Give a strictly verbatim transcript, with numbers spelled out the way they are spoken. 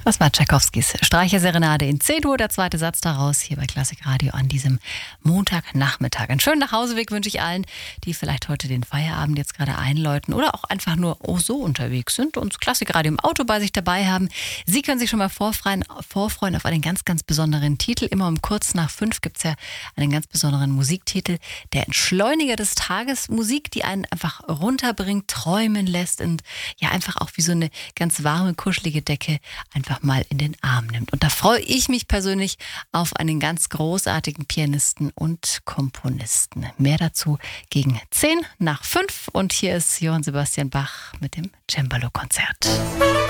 Das war Tschaikowskis Streicherserenade in C-Dur, der zweite Satz daraus hier bei Klassik Radio an diesem Montagnachmittag. Einen schönen Nachhauseweg wünsche ich allen, die vielleicht heute den Feierabend jetzt gerade einläuten oder auch einfach nur oh so unterwegs sind und Klassik Radio im Auto bei sich dabei haben. Sie können sich schon mal vorfreuen, vorfreuen auf einen ganz, ganz besonderen Titel. Immer um kurz nach fünf gibt es ja einen ganz besonderen Musiktitel, der Entschleuniger des Tages. Musik, die einen einfach runterbringt, träumen lässt und ja einfach auch wie so eine ganz warme, kuschelige Decke einfach mal in den Arm nimmt. Und da freue ich mich persönlich auf einen ganz großartigen Pianisten und Komponisten. Mehr dazu gegen zehn nach fünf. Und hier ist Johann Sebastian Bach mit dem Cembalo-Konzert.